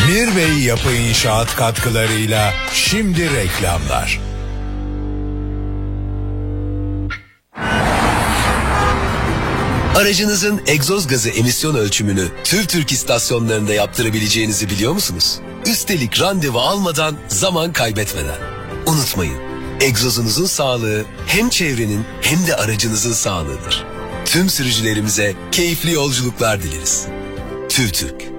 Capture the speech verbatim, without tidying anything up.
Mirbey Yapı İnşaat katkılarıyla şimdi reklamlar. Aracınızın egzoz gazı emisyon ölçümünü TÜVTÜRK istasyonlarında yaptırabileceğinizi biliyor musunuz? Üstelik randevu almadan, zaman kaybetmeden. Unutmayın, egzozunuzun sağlığı hem çevrenin hem de aracınızın sağlığıdır. Tüm sürücülerimize keyifli yolculuklar dileriz. TÜVTÜRK.